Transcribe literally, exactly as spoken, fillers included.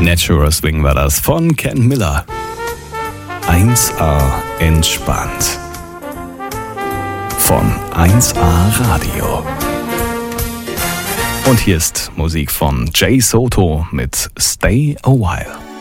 Natural Swing war das von Ken Miller. eins A entspannt. Von eins A Radio. Und hier ist Musik von Jay Soto mit Stay a While.